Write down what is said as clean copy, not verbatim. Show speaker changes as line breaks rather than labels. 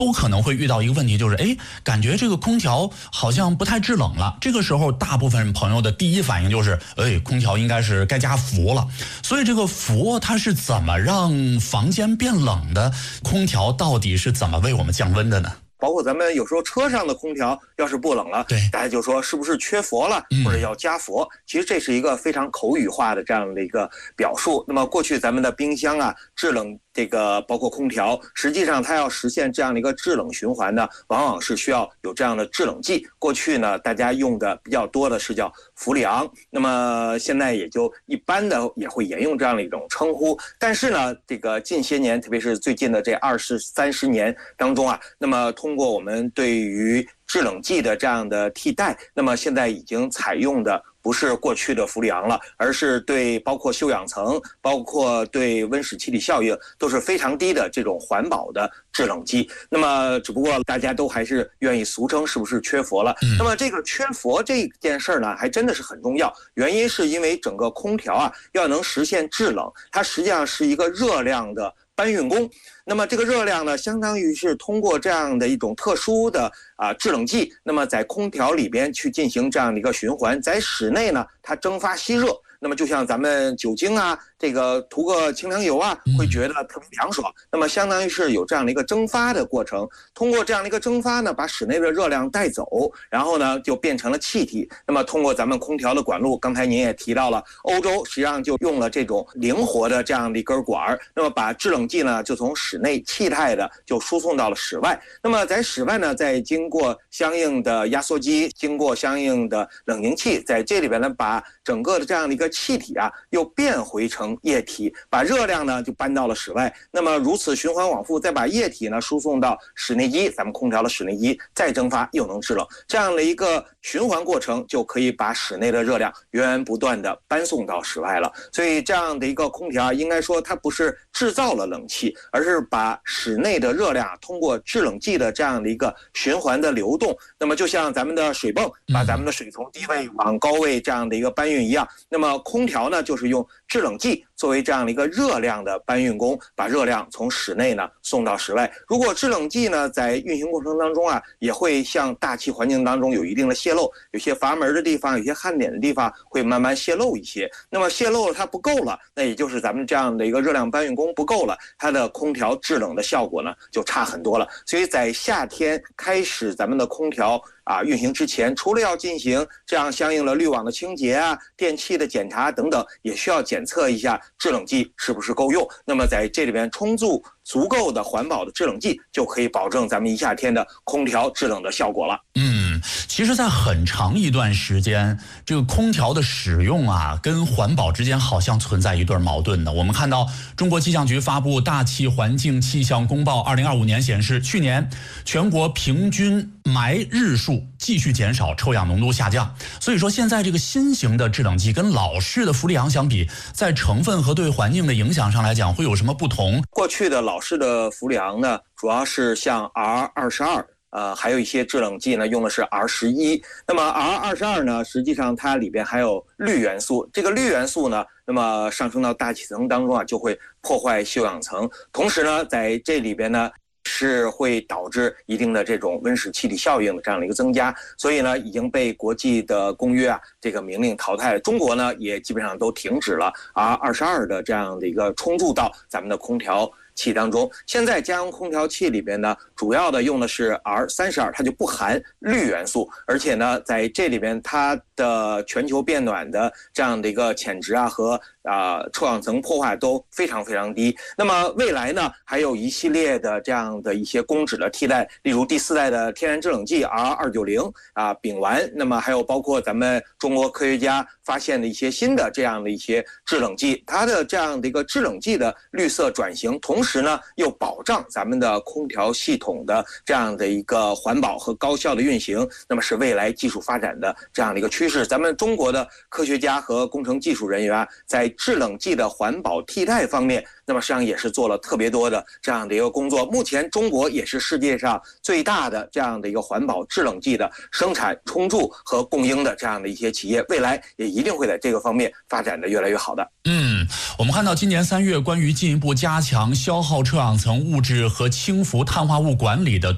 都可能会遇到一个问题，就是感觉这个空调好像不太制冷了。这个时候大部分朋友的第一反应就是空调应该是该加氟了。所以这个氟它是怎么让房间变冷的？空调到底是怎么为我们降温的呢？
包括咱们有时候车上的空调要是不冷了，
对，
大家就说是不是缺氟了，或者要加氟。其实这是一个非常口语化的这样的一个表述。那么过去咱们的冰箱啊，制冷这个包括空调，实际上它要实现这样的一个制冷循环呢，往往是需要有这样的制冷剂。过去呢，大家用的比较多的是叫氟利昂，那么现在也就一般的也会沿用这样的一种称呼。但是呢，这个近些年，特别是最近的这20、30年当中啊，那么通过我们对于制冷剂的这样的替代，那么现在已经采用的不是过去的氟利昂了，而是对包括休氧层，包括对温室气体效应都是非常低的这种环保的制冷剂。那么只不过大家都还是愿意俗称是不是缺氟了。那么这个缺氟这件事呢，还真的是很重要。原因是因为整个空调啊要能实现制冷，它实际上是一个热量的搬运工。那么这个热量呢，相当于是通过这样的一种特殊的制冷剂，那么在空调里边去进行这样的一个循环，在室内呢它蒸发吸热。那么就像咱们酒精啊，这个涂个清凉油啊，会觉得特别凉爽。那么相当于是有这样的一个蒸发的过程，通过这样的一个蒸发呢，把室内的热量带走，然后呢就变成了气体。那么通过咱们空调的管路，刚才您也提到了，欧洲实际上就用了这种灵活的这样的一根管，那么把制冷剂呢就从室内气态的就输送到了室外。那么在室外呢，再经过相应的压缩机，经过相应的冷凝器，在这里边呢把整个的这样的一个气体啊又变回成液体，把热量呢就搬到了室外。那么如此循环往复，再把液体呢输送到室内机，咱们空调的室内机再蒸发又能制冷，这样的一个循环过程就可以把室内的热量源源不断的搬送到室外了。所以这样的一个空调应该说它不是制造了冷气，而是把室内的热量通过制冷剂的这样的一个循环的流动，那么就像咱们的水泵把咱们的水从低位往高位这样的一个搬运一样，那么空调呢就是用制冷剂作为这样的一个热量的搬运工，把热量从室内呢送到室外。如果制冷剂呢在运行过程当中啊，也会向大气环境当中有一定的泄漏，有些阀门的地方，有些焊点的地方会慢慢泄漏一些。那么泄漏了它不够了，那也就是咱们这样的一个热量搬运工不够了，它的空调制冷的效果呢就差很多了。所以在夏天开始咱们的空调运行之前，除了要进行这样相应的滤网的清洁啊、电器的检查等等，也需要检测一下制冷剂是不是够用。那么在这里边充足够的环保的制冷剂，就可以保证咱们一夏天的空调制冷的效果了。
其实在很长一段时间，这个空调的使用啊跟环保之间好像存在一对矛盾的。我们看到中国气象局发布大气环境气象公报2025年显示，去年全国平均霾日数继续减少，臭氧浓度下降。所以说现在这个新型的制冷剂跟老式的氟利昂相比，在成分和对环境的影响上来讲会有什么不同？
过去的老式的氟利昂呢，主要是像 R22还有一些制冷剂呢用的是 R11。那么 R22呢，实际上它里边还有氯元素，这个氯元素呢，那么上升到大气层当中啊，就会破坏休氧层，同时呢，在这里边呢是会导致一定的这种温室气体效应的这样的一个增加，所以呢已经被国际的公约这个明令淘汰了。中国呢也基本上都停止了 R22的这样的一个冲注到咱们的空调器当中。现在家用空调器里边呢，主要的用的是 R32， 它就不含氯元素，而且呢，在这里边它的全球变暖的这样的一个潜值和臭氧层破坏都非常非常低。那么未来呢，还有一系列的这样的一些公脂的替代，例如第4代的天然制冷剂 R290丙烷，那么还有包括咱们中国科学家发现的一些新的这样的一些制冷剂，它的这样的一个制冷剂的绿色转型，同时呢又保障咱们的空调系统的这样的一个环保和高效的运行，那么是未来技术发展的这样的一个趋势。咱们中国的科学家和工程技术人员在制冷剂的环保替代方面，那么实际上也是做了特别多的这样的一个工作。目前中国也是世界上最大的这样的一个环保制冷剂的生产、充注和供应的这样的一些企业，未来也一定会在这个方面发展的越来越好的。
我们看到今年3月关于进一步加强消耗臭氧层物质和氢氟碳化物管理的